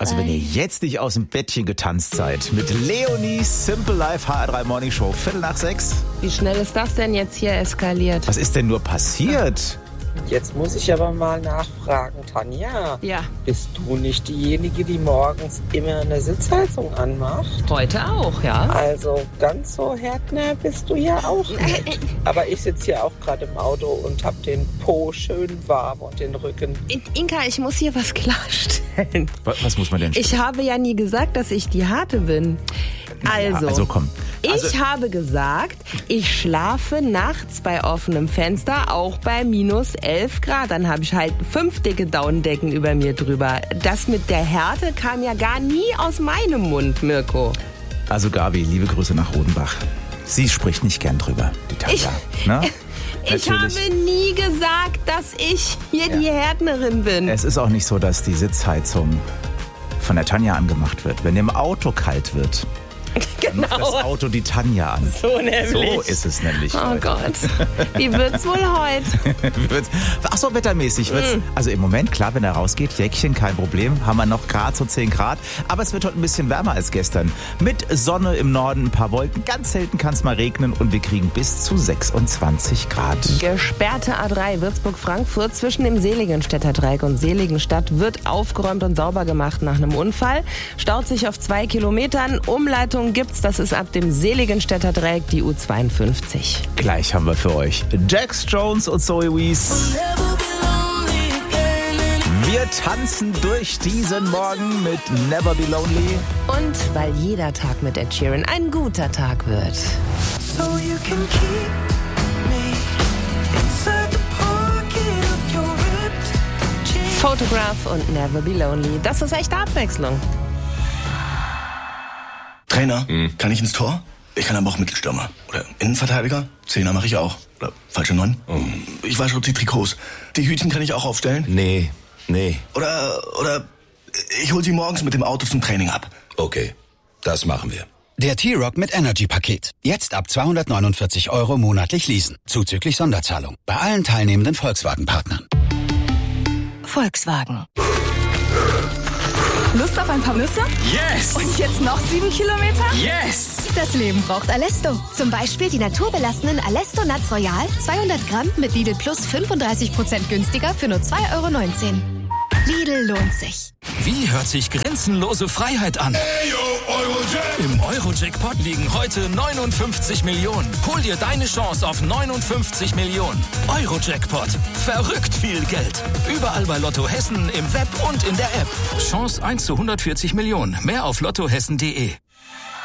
Also wenn ihr jetzt nicht aus dem Bettchen getanzt seid, mit Leonie Simple Life HR3 Morning Show, 5:45. Wie schnell ist das denn jetzt hier eskaliert? Was ist denn nur passiert? Jetzt muss ich aber mal nachfragen, Tanja. Ja. Bist du nicht diejenige, die morgens immer eine Sitzheizung anmacht? Heute auch, ja. Also ganz so härtner bist du ja auch nicht. Aber ich sitze hier auch gerade im Auto und hab den Po schön warm und den Rücken. Inka, ich muss hier was klarstellen. Was muss man denn? Ich habe ja nie gesagt, dass ich die Harte bin. Also komm. Ich habe gesagt, ich schlafe nachts bei offenem Fenster, auch bei minus 11 Grad. Dann habe ich halt 5 dicke Daunendecken über mir drüber. Das mit der Härte kam ja gar nie aus meinem Mund, Mirko. Also Gabi, liebe Grüße nach Rodenbach. Sie spricht nicht gern drüber, die Tanja. Ich habe nie gesagt, dass ich hier die Härtnerin bin. Es ist auch nicht so, dass die Sitzheizung von der Tanja angemacht wird. Wenn im Auto kalt wird, dann macht das Auto die Tanja an. So nämlich. So ist es nämlich. Oh heute. Gott. Wie wird's wohl heute? Ach so, wettermäßig wird's. Also im Moment, klar, wenn er rausgeht, Jäckchen, kein Problem. Haben wir noch gerade so 10 Grad. Aber es wird heute ein bisschen wärmer als gestern. Mit Sonne im Norden, ein paar Wolken. Ganz selten kann es mal regnen und wir kriegen bis zu 26 Grad. Gesperrte A3 Würzburg-Frankfurt zwischen dem Seligenstädter Dreieck und Seligenstadt wird aufgeräumt und sauber gemacht nach einem Unfall. Staut sich auf 2 Kilometern. Umleitung gibt's, das ist ab dem Seligenstädter Dreieck die U52. Gleich haben wir für euch Jax Jones und Zoe Wees. Wir tanzen durch diesen Morgen mit Never Be Lonely. Und weil jeder Tag mit Ed Sheeran ein guter Tag wird. So you can keep me inside the pocket of your ripped jeans. Photograph und Never Be Lonely. Das ist echte Abwechslung. Trainer, kann ich ins Tor? Ich kann aber auch Mittelstürmer. Oder Innenverteidiger? Zehner mache ich auch. Oder falsche 9? Ich wasche die Trikots. Die Hütchen kann ich auch aufstellen? Nee. Oder ich hol sie morgens mit dem Auto zum Training ab. Okay, das machen wir. Der T-Rock mit Energy-Paket. Jetzt ab 249 € monatlich leasen. Zuzüglich Sonderzahlung. Bei allen teilnehmenden Volkswagen-Partnern. Volkswagen. Lust auf ein paar Nüsse? Yes! Und jetzt noch 7 Kilometer? Yes! Das Leben braucht Alesto. Zum Beispiel die naturbelassenen Alesto Nuts Royal, 200 Gramm mit Lidl Plus 35% günstiger für nur 2,19 €. Lidl lohnt sich. Wie hört sich grenzenlose Freiheit an? Im Euro-Jackpot liegen heute 59 Millionen. Hol dir deine Chance auf 59 Millionen. Euro-Jackpot. Verrückt viel Geld. Überall bei Lotto Hessen, im Web und in der App. Chance 1 zu 140 Millionen. Mehr auf lottohessen.de.